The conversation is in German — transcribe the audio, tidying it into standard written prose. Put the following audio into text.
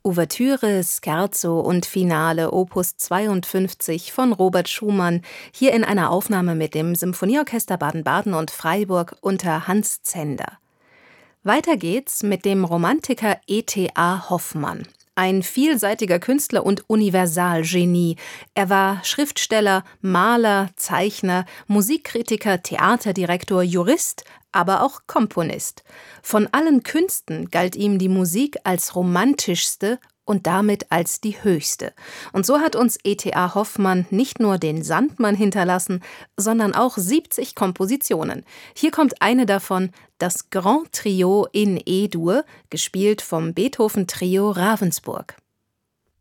Ouvertüre, Scherzo und Finale Opus 52 von Robert Schumann, hier in einer Aufnahme mit dem Symphonieorchester Baden-Baden und Freiburg unter Hans Zender. Weiter geht's mit dem Romantiker E.T.A. Hoffmann. Ein vielseitiger Künstler und Universalgenie. Er war Schriftsteller, Maler, Zeichner, Musikkritiker, Theaterdirektor, Jurist, aber auch Komponist. Von allen Künsten galt ihm die Musik als romantischste und damit als die höchste. Und so hat uns E.T.A. Hoffmann nicht nur den Sandmann hinterlassen, sondern auch 70 Kompositionen. Hier kommt eine davon, das Grand Trio in E-Dur, gespielt vom Beethoven-Trio Ravensburg.